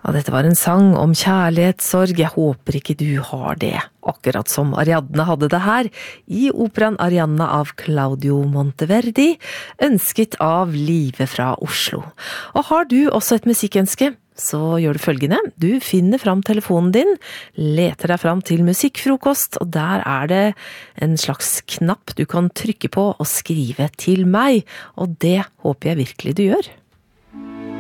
Ja, dette var en sang om kjærlighetssorg. Jeg håper ikke du har det, akkurat som Ariadne hadde det her, i operaen Arianna av Claudio Monteverdi, ønsket av Live fra Oslo. Og har du også et musikkønske, så gjør du følgende. Du finner fram telefonen din, leter deg fram til musikkfrokost, og der er det en slags knapp du kan trykke på og skrive til meg, og det håper jeg virkelig du gjør.